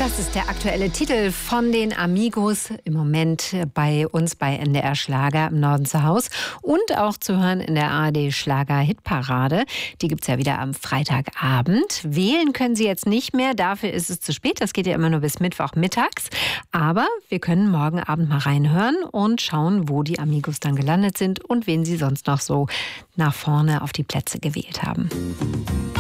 Das ist der aktuelle Titel von den Amigos, im Moment bei uns bei NDR Schlager im Norden zu Hause und auch zu hören in der ARD Schlager Hitparade. Die gibt's ja wieder am Freitagabend. Wählen können Sie jetzt nicht mehr, dafür ist es zu spät. Das geht ja immer nur bis Mittwoch mittags. Aber wir können morgen Abend mal reinhören und schauen, wo die Amigos dann gelandet sind und wen sie sonst noch so nach vorne auf die Plätze gewählt haben.